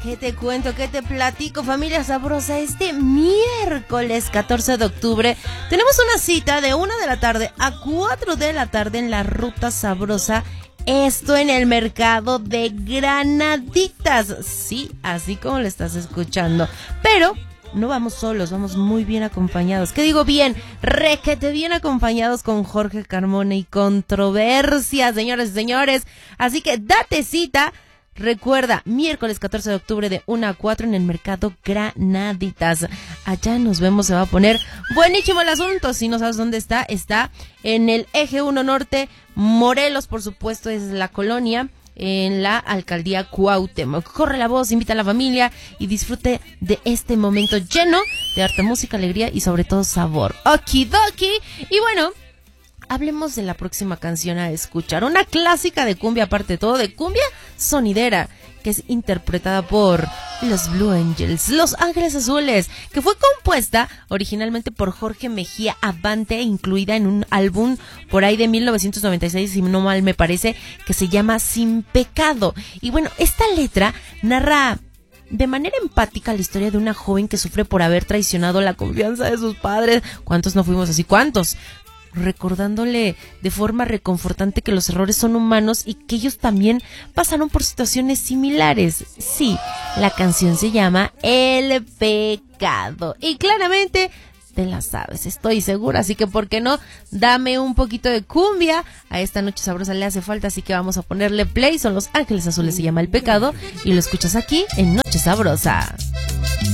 ¿Qué te cuento? ¿Qué te platico, familia sabrosa? Este miércoles 14 de octubre tenemos una cita de 1 de la tarde a 4 de la tarde en la Ruta Sabrosa. Esto en el mercado de Granaditas. Sí, así como lo estás escuchando. Pero no vamos solos, vamos muy bien acompañados. ¿Qué digo bien? Requete bien acompañados con Jorge Carmona y Controversia, señores y señores. Así que date cita. Recuerda, miércoles 14 de octubre de 1 a 4 en el mercado Granaditas. Allá nos vemos, se va a poner buenísimo el asunto. Si no sabes dónde está, está en el Eje 1 Norte, Morelos, por supuesto, es la colonia, en la alcaldía Cuauhtémoc. Corre la voz, invita a la familia y disfrute de este momento lleno de arte, música, alegría y sobre todo sabor. Okidoki. Y bueno, hablemos de la próxima canción a escuchar. Una clásica de cumbia, aparte de todo, de cumbia sonidera, que es interpretada por los Blue Angels, Los Ángeles Azules, que fue compuesta originalmente por Jorge Mejía Abante e incluida en un álbum por ahí de 1996, si no mal me parece, que se llama Sin Pecado. Y bueno, esta letra narra de manera empática la historia de una joven que sufre por haber traicionado la confianza de sus padres. ¿Cuántos no fuimos así? ¿Cuántos? Recordándole de forma reconfortante que los errores son humanos y que ellos también pasaron por situaciones similares. Sí, la canción se llama El Pecado y claramente te la sabes, estoy segura, así que ¿por qué no? Dame un poquito de cumbia, a esta noche sabrosa le hace falta, así que vamos a ponerle play. Son Los Ángeles Azules, se llama El Pecado y lo escuchas aquí en Noche Sabrosa.